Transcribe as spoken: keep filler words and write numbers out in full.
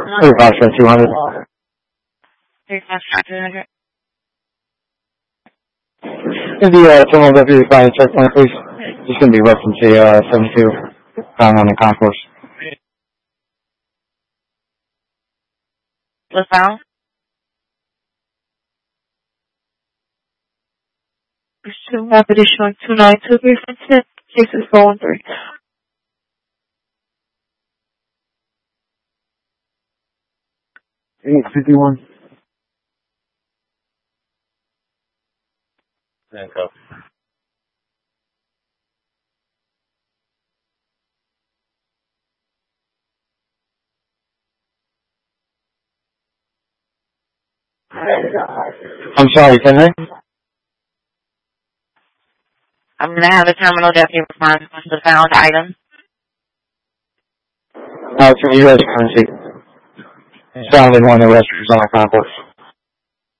thirty-five shot two hundred. thirty-five shot two hundred. Indy, uh, Terminal Deputy, flying checkpoint, please. Just gonna be reference to, uh, seventy-two, found on the concourse. What's found? Pursuit rapid issuing two nine two three from ten, cases four one three. eight fifty-one. Handcuff. I'm sorry, can I? I'm going to have the terminal deputy respond to the found item. Uh, from U S currency. Found in one of the restaurants on the concourse.